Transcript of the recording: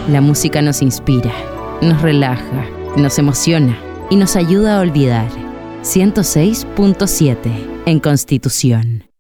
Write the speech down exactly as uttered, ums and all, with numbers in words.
La música nos inspira, nos relaja, nos emociona y nos ayuda a olvidar. ciento seis punto siete en Constitución.